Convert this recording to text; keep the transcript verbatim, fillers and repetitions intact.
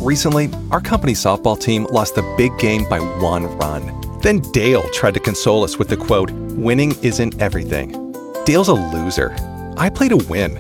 Recently, our company softball team lost the big game by one run. Then Dale tried to console us with the quote, "Winning isn't everything." Dale's a loser. I play to win.